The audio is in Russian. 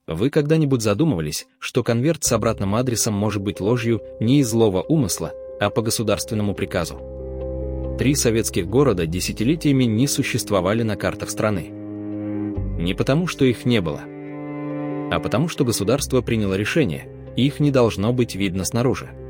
Вы когда-нибудь задумывались, что конверт с обратным адресом может быть ложью не из злого умысла, а по государственному приказу? 3 советских города десятилетиями не существовали на картах страны. Не потому, что их не было, а потому, что государство приняло решение, их не должно быть видно снаружи.